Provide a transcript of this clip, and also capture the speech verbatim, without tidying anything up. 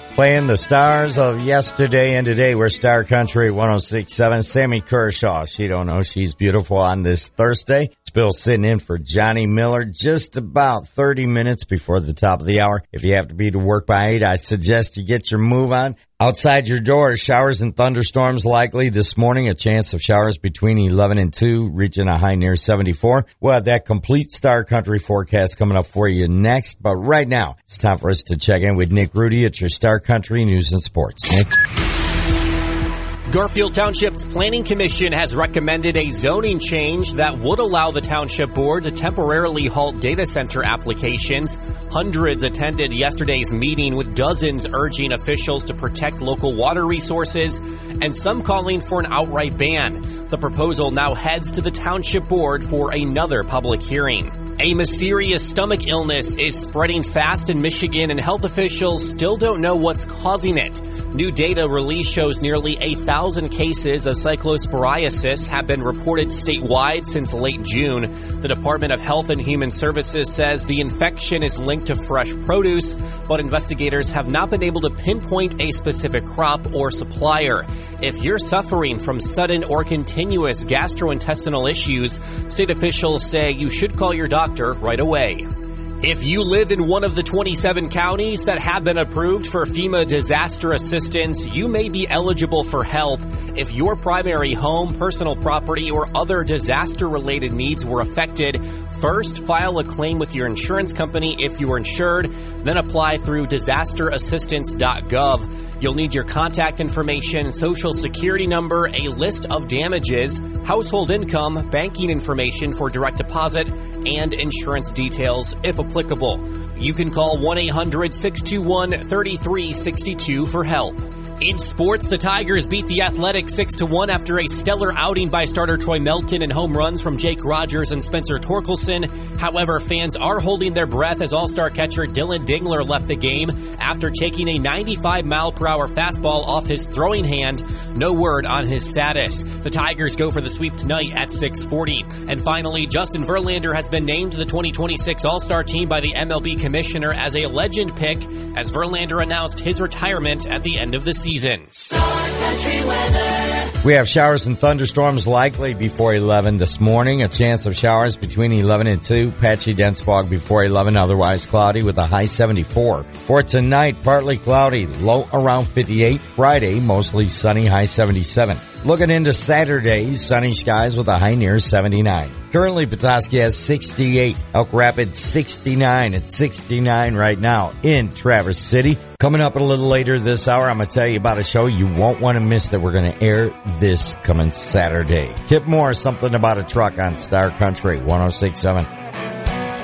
Playing the stars of yesterday and today. We're Star Country one oh six point seven. Sammy Kershaw. She don't know she's beautiful on this Thursday. It's Bill sitting in for Johnny Miller just about thirty minutes before the top of the hour. If you have to be to work by eight, I suggest you get your move on. Outside your door, showers and thunderstorms likely this morning. A chance of showers between eleven and two, reaching a high near seventy-four. We'll have that complete Star Country forecast coming up for you next. But right now, it's time for us to check in with Nick Rudy at your Star Country News and Sports. Nick? Garfield Township's Planning Commission has recommended a zoning change that would allow the Township Board to temporarily halt data center applications. Hundreds attended yesterday's meeting, with dozens urging officials to protect local water resources and some calling for an outright ban. The proposal now heads to the Township Board for another public hearing. A mysterious stomach illness is spreading fast in Michigan, and health officials still don't know what's causing it. New data released shows nearly a thousand cases of cyclosporiasis have been reported statewide since late June. The Department of Health and Human Services says the infection is linked to fresh produce, but investigators have not been able to pinpoint a specific crop or supplier. If you're suffering from sudden or continuous gastrointestinal issues, state officials say you should call your doctor right away. If you live in one of the twenty-seven counties that have been approved for FEMA disaster assistance, you may be eligible for help. If your primary home, personal property, or other disaster-related needs were affected, first file a claim with your insurance company if you are insured, then apply through disaster assistance dot gov. You'll need your contact information, social security number, a list of damages, household income, banking information for direct deposit, and insurance details if applicable. You can call one eight hundred six two one three three six two for help. In sports, the Tigers beat the Athletics six to one after a stellar outing by starter Troy Melton and home runs from Jake Rogers and Spencer Torkelson. However, fans are holding their breath as all-star catcher Dylan Dingler left the game after taking a ninety-five mile per hour fastball off his throwing hand. No word on his status. The Tigers go for the sweep tonight at six forty. And finally, Justin Verlander has been named to the twenty twenty-six All-Star team by the M L B commissioner as a legend pick, as Verlander announced his retirement at the end of the season. Star Country weather. We have showers and thunderstorms likely before eleven this morning. A chance of showers between eleven and two. Patchy dense fog before eleven, otherwise cloudy with a high seventy-four. For tonight, partly cloudy, low around fifty-eight. Friday, mostly sunny, high seventy-seven. Looking into Saturday, sunny skies with a high near seventy-nine. Currently, Petoskey has sixty-eight. Elk Rapids sixty-nine. It's sixty-nine right now in Traverse City. Coming up a little later this hour, I'm going to tell you about a show you won't want to miss that we're going to air this coming Saturday. Kip Moore, something about a truck on Star Country one oh six point seven.